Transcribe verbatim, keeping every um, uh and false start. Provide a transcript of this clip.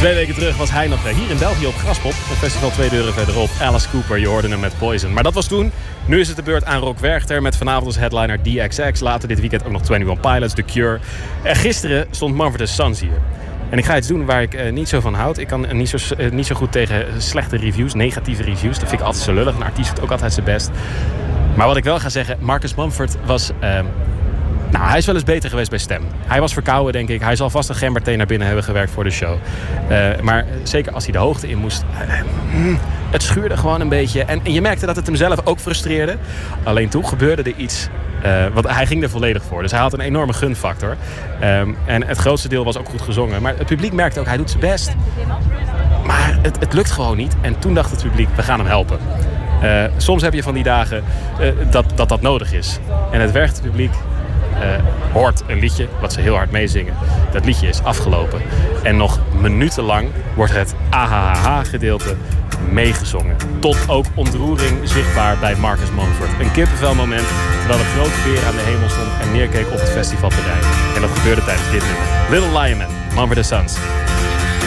Twee weken terug was hij nog hier in België op Graspop. Een festival twee deuren verderop. Alice Cooper, je hoorde hem met Poison. Maar dat was toen. Nu is het de beurt aan Rock Werchter met vanavond als headliner D X X. Later dit weekend ook nog eenentwintig Pilots, The Cure. En gisteren stond Mumford and Sons hier. En ik ga iets doen waar ik uh, niet zo van houd. Ik kan uh, niet, zo, uh, niet zo goed tegen slechte reviews, negatieve reviews. Dat vind ik altijd zo lullig. Een artiest doet ook altijd zijn best. Maar wat ik wel ga zeggen, Marcus Mumford was... Uh, Nou, hij is wel eens beter geweest bij Stem. Hij was verkouden, denk ik. Hij zal vast een gemberthee naar binnen hebben gewerkt voor de show. Uh, maar zeker als hij de hoogte in moest... Uh, het schuurde gewoon een beetje. En, en je merkte dat het hem zelf ook frustreerde. Alleen toen gebeurde er iets... Uh, want hij ging er volledig voor. Dus hij had een enorme gunfactor. Um, en het grootste deel was ook goed gezongen. Maar het publiek merkte ook, hij doet zijn best. Maar het, het lukt gewoon niet. En toen dacht het publiek, we gaan hem helpen. Uh, soms heb je van die dagen uh, dat, dat dat nodig is. En het werkt het publiek... Uh, hoort een liedje wat ze heel hard meezingen. Dat liedje is afgelopen. En nog minutenlang wordt het ahaha gedeelte meegezongen. Tot ook ontroering zichtbaar bij Marcus Mumford. Een kippenvelmoment terwijl een grote beer aan de hemel stond en neerkeek op het festivalterrein. En dat gebeurde tijdens dit nummer. Little Lion Man, Mumford and Sons.